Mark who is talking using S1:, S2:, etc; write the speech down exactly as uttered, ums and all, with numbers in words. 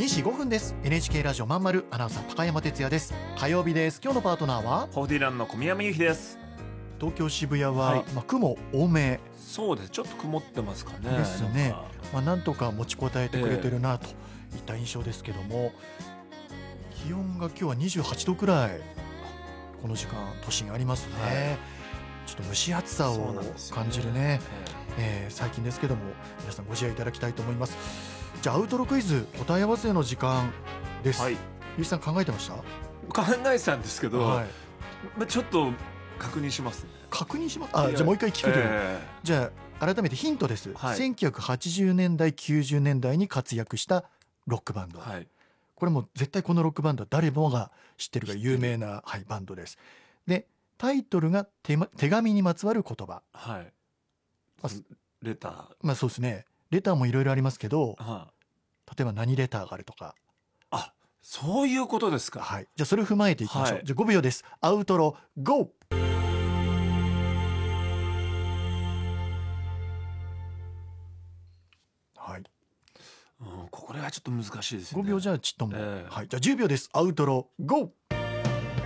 S1: にじごふんです。 エヌエイチケー ラジオまんまるアナウンサー高山哲也です。火曜日です。今日のパートナーは
S2: ホーディランの小宮山由紀です。
S1: 東京渋谷は、
S2: はい
S1: まあ、雲多め
S2: そうです、ちょっと曇ってますかね。
S1: ですね。
S2: なんか
S1: まあ、なんとか持ちこたえてくれてるなといった印象ですけども、気温が今日はにじゅうはちどくらいこの時間都心ありますね、
S2: はい
S1: ちょっと蒸し暑さを
S2: そうなんですよね
S1: 感じるね
S2: え
S1: えー最近ですけども、皆さんご自愛いただきたいと思います。じゃあアウトロクイズ答え合わせの時間です。
S2: えはい、
S1: ゆうきさん考えてました？
S2: 考えてたんですけど、
S1: はい、
S2: まあ、ちょっと確認しますね。
S1: 確認します。あ、
S2: いや
S1: じゃあもう一回聞くという、
S2: え
S1: じゃあ改めてヒントです、
S2: はい
S1: せんきゅうひゃくはちじゅうねんだいきゅうじゅうねんだいに活躍したロックバンド、
S2: えはい
S1: これも絶対このロックバンドは誰もが知ってるが有名な、はい、バンドです。でタイトルが手、ま、手紙にまつわる言葉、
S2: はい
S1: あ
S2: レター、
S1: まあそうですね、レターもいろいろありますけど、
S2: は
S1: 例えば何レターがあるとか、
S2: あ、あ、そういうことですか。
S1: はい、じゃあそれを踏まえていきましょう、
S2: はい
S1: じゃあごびょうです。アウトロ ゴー。 はい、
S2: うん、これはちょっと難しいですね。
S1: ごびょうじゃあちっとも、
S2: ええ
S1: はい、じゃあじゅうびょうです。アウトロ ゴー。